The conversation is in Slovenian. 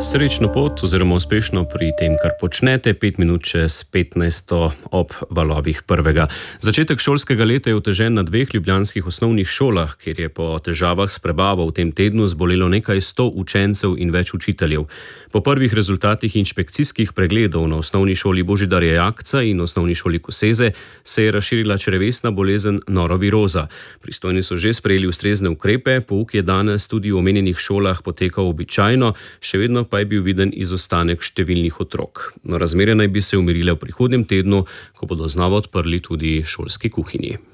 Srečno pot oziroma uspešno pri tem, kar počnete, 5 minut čez 15 ob valovih prvega. Začetek šolskega leta je otežen na 2 ljubljanskih osnovnih šolah, kjer je po težavah s prebavo v tem tednu zbolelo nekaj 100 učencev in več učiteljev. Po prvih rezultatih inšpekcijskih pregledov na osnovni šoli Božidarja Jakca in osnovni šoli Koseze se je razširila črevesna bolezen noroviroza. Pristojni so že sprejeli ustrezne ukrepe, pouk je danes tudi v omenjenih šolah potekal običajno, še vedno pa je bil viden izostanek številnih otrok. No, razmere naj bi se umirile v prihodnjem tednu, ko bodo znova odprli tudi šolski kuhinji.